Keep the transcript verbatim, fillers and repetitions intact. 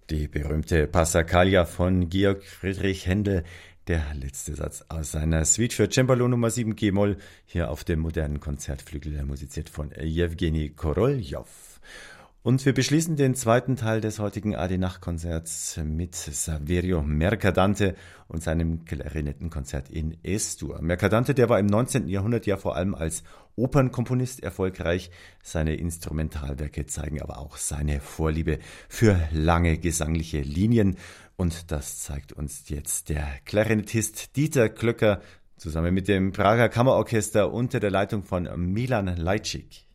Die berühmte Passacaglia von Georg Friedrich Händel, der letzte Satz aus seiner Suite für Cembalo Nummer sieben G-Moll, hier auf dem modernen Konzertflügel, musiziert von Jewgeni Koroljow. Und wir beschließen den zweiten Teil des heutigen A D-Nacht-Konzerts mit Saverio Mercadante und seinem Klarinettenkonzert in Es-Dur. Mercadante, der war im neunzehnten Jahrhundert ja vor allem als Opernkomponist erfolgreich. Seine Instrumentalwerke zeigen aber auch seine Vorliebe für lange gesangliche Linien. Und das zeigt uns jetzt der Klarinettist Dieter Klöcker zusammen mit dem Prager Kammerorchester unter der Leitung von Milan Lajcik.